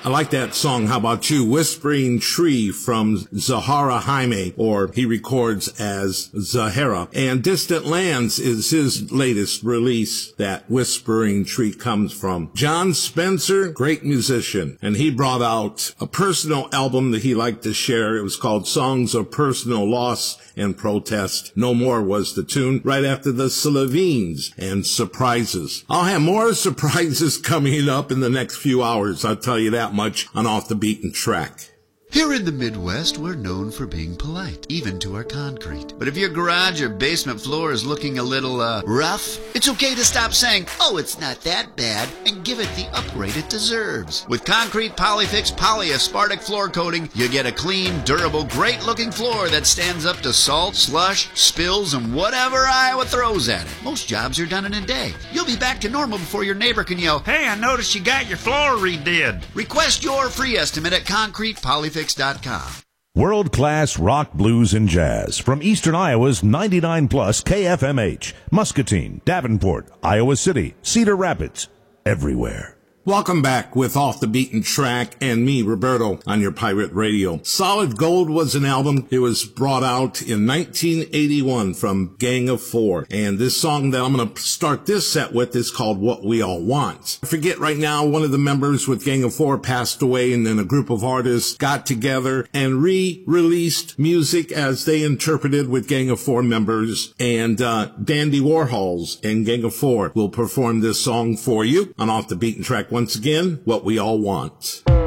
I like that song. How about you? Whispering Tree from Zahara Jaime, or he records as Zahara. And Distant Lands is his latest release that Whispering Tree comes from. John Spencer, great musician, and he brought out a personal album that he liked to share. It was called Songs of Personal Loss and Protest. No More was the tune, right after the Slavines and Surprises. I'll have more surprises coming up in the next few hours, I'll tell you that much, on Off the Beaten Track. Here in the Midwest, we're known for being polite, even to our concrete. But if your garage or basement floor is looking a little, rough, it's okay to stop saying, "Oh, it's not that bad," and give it the upgrade it deserves. With Concrete Polyfix Polyaspartic Floor Coating, you get a clean, durable, great-looking floor that stands up to salt, slush, spills, and whatever Iowa throws at it. Most jobs are done in a day. You'll be back to normal before your neighbor can yell, "Hey, I noticed you got your floor redid." Request your free estimate at ConcretePolyfix.com. World-class rock, blues, and jazz from Eastern Iowa's 99 plus KFMH, Muscatine, Davenport, Iowa City, Cedar Rapids, everywhere. Welcome back with Off the Beaten Track and me, Roberto, on your pirate radio. Solid Gold was an album. It was brought out in 1981 from Gang of Four. And this song that I'm going to start this set with is called What We All Want. I forget right now, one of the members with Gang of Four passed away, and then a group of artists got together and re-released music as they interpreted with Gang of Four members. And Dandy Warhols and Gang of Four will perform this song for you on Off the Beaten Track. Once again, What We All Want.